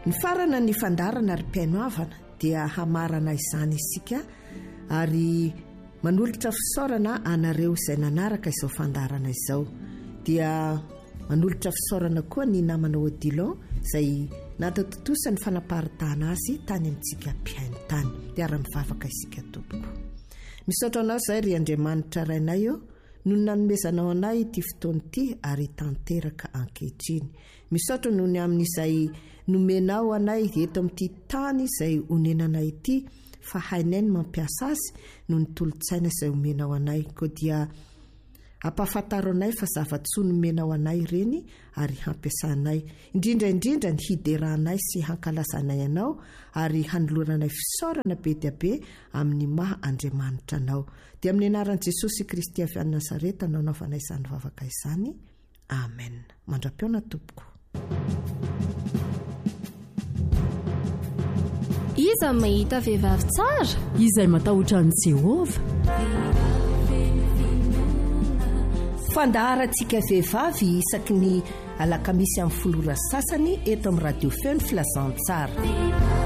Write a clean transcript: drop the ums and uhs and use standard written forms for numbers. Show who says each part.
Speaker 1: Ny farana ny fandarana ary mpianoavana dia hamarana izany isika ary manolotra fisaorana anareo izay nanaraka izao fandarana izao. Dia manolotra fisaorana koa ny namana Odilon izay natotosany fanaparitana azy tany amintsika mpiaino tany. Dia ara-mivavaka isika tompoko. Misaotra anao izay ry Andriamanitra rainay eo no nanomezanao anay ity fotoana ity ary tanteraka ankehitriny. Misaotra noho ny amin'izay nomenao anay eto amin'ity tany izay onenanay ity fa hainay ny mampiasa azy noho ny tolotsaina izay omenao anay. Koa dia ampafantaro anay fa zava-tsoa nomenao anay ireny ary hampiasanay. Indrindra ny hiderahanay sy hankalazanay anao ary hanoloranay fisaorana be dia be amin'ny maha Andriamanitra anao. Dia amin'ny anaran'i Jesosy Kristy avy any Nazareta no anaovanay izany vavaka izany. Amen. Mandra-piona tompoko.
Speaker 2: Iza mahita vehivavy tsara
Speaker 3: izay matahotra an'i Jehovah.
Speaker 1: Fandaharantsika vehivavy isaky ny alakamisy amin'ny folora sasany eto amin'ny Radio Feo ny filazantsara.